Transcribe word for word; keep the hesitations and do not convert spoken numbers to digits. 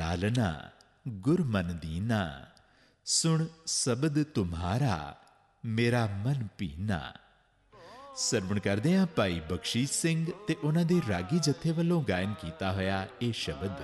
ਲਾਲਨਾ ਗੁਰਮਨ ਦੀਨਾ, ਸੁਣ ਸ਼ਬਦ ਤੁਮਹਾਰਾ ਮੇਰਾ ਮਨ ਭੀਨਾ। ਸਰਵਣ ਕਰਦੇ ਹਾਂ ਭਾਈ ਬਖਸ਼ੀਸ਼ ਸਿੰਘ ਤੇ ਉਹਨਾਂ ਦੇ ਰਾਗੀ ਜਥੇ ਵੱਲੋਂ ਗਾਇਨ ਕੀਤਾ ਹੋਇਆ ਇਹ ਸ਼ਬਦ।